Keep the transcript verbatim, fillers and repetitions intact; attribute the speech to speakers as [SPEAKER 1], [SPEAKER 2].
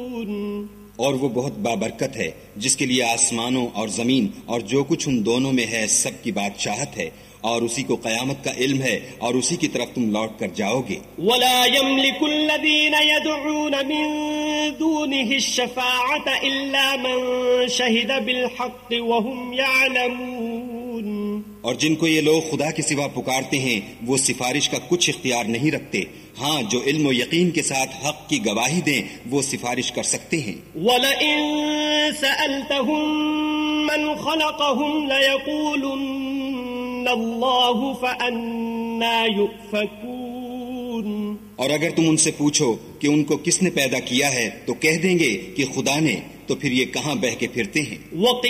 [SPEAKER 1] और वो बहुत बाबरकत है जिसके लिए आसमानों और जमीन और जो कुछ उन दोनों में है सब की बादशाहत है, और उसी को कयामत का इल्म है और उसी की तरफ तुम लौट कर जाओगे।
[SPEAKER 2] वला यमलिकुल्लज़ीना यदऊन मिन दूनिहि शफ़ाअत इल्ला मन शहिद बिलहक़्क़ि वहुम यअलमून।
[SPEAKER 1] और जिनको ये लोग खुदा के सिवा पुकारते हैं वो सिफारिश का कुछ इख्तियार नहीं रखते, हाँ जो इल्म और यकीन के साथ हक की गवाही दें वो सिफारिश कर सकते हैं।
[SPEAKER 2] वलइन सअल्तहुम मन खलक़हुम लयक़ूलुन्ना अल्लाहु फअन्ना युफ़कून।
[SPEAKER 1] और अगर तुम उनसे पूछो कि उनको किसने पैदा किया है तो कह देंगे कि खुदा ने, तो फिर ये कहाँ बह के फिरते हैं।